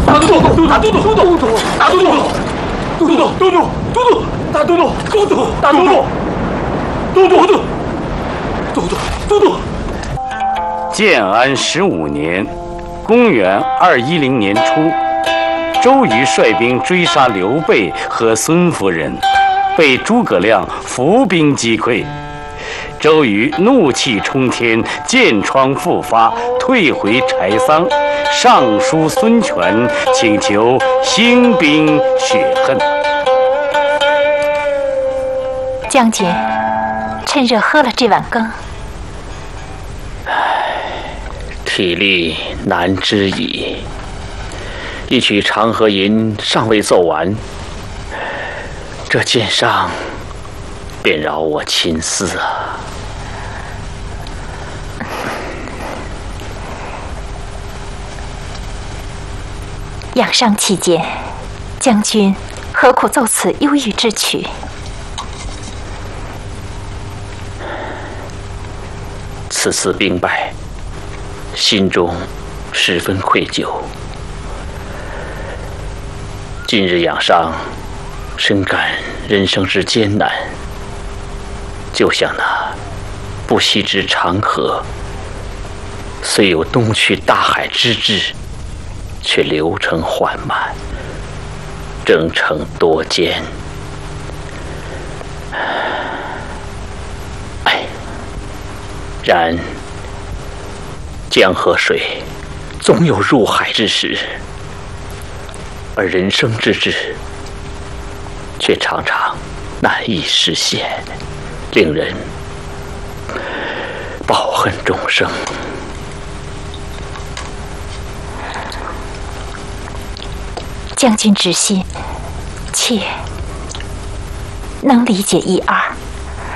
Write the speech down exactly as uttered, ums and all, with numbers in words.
大都督，大都督，都督，大都督，都督，都督，都督，大都督，都督，大都督，都督，都督，都督，都督。 建安十五年，公元二一零年初，周瑜率兵追杀刘备和孙夫人，被诸葛亮伏兵击溃。周瑜怒气冲天，箭疮复发，退回柴桑，上书孙权，请求兴兵雪恨。 将军，趁热喝了这碗羹。 体力难支矣，一曲长河吟尚未奏完，这箭伤便扰我亲思啊。 养伤期间，将军何苦奏此忧郁之曲？ 此次兵败，心中十分愧疚。今日养伤，深感人生之艰难，就像那不息之长河，虽有东去大海之志，却流程缓慢，征程多艰。哎，然江河水总有入海之时，而人生之志却常常难以实现，令人抱恨终生。 将军之心，妾能理解一二。